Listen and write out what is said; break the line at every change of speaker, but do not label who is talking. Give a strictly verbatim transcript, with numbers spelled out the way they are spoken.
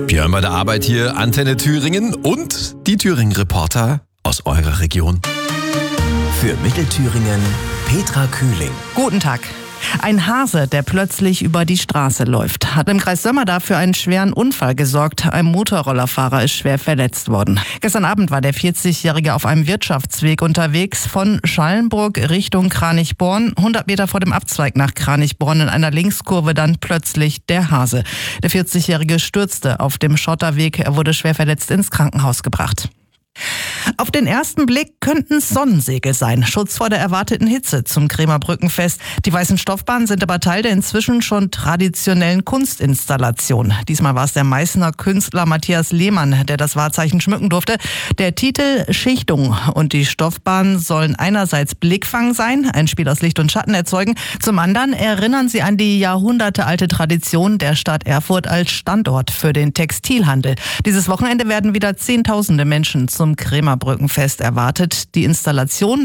Björn bei der Arbeit hier, Antenne Thüringen und die Thüringen-Reporter aus eurer Region.
Für Mittelthüringen Petra Kühling.
Guten Tag. Ein Hase, der plötzlich über die Straße läuft, hat im Kreis Sömmerda für einen schweren Unfall gesorgt. Ein Motorrollerfahrer ist schwer verletzt worden. Gestern Abend war der vierzigjährige auf einem Wirtschaftsweg unterwegs von Schallenburg Richtung Kranichborn. hundert Meter vor dem Abzweig nach Kranichborn in einer Linkskurve dann plötzlich der Hase. Der vierzigjährige stürzte auf dem Schotterweg. Er wurde schwer verletzt ins Krankenhaus gebracht. Auf den ersten Blick könnten es Sonnensegel sein. Schutz vor der erwarteten Hitze zum Kremer Brückenfest. Die weißen Stoffbahnen sind aber Teil der inzwischen schon traditionellen Kunstinstallation. Diesmal war es der Meißner Künstler Matthias Lehmann, der das Wahrzeichen schmücken durfte. Der Titel Schichtung und die Stoffbahnen sollen einerseits Blickfang sein, ein Spiel aus Licht und Schatten erzeugen. Zum anderen erinnern sie an die jahrhundertealte Tradition der Stadt Erfurt als Standort für den Textilhandel. Dieses Wochenende werden wieder Zehntausende Menschen zum Kremer Brückenfest erwartet. Die Installation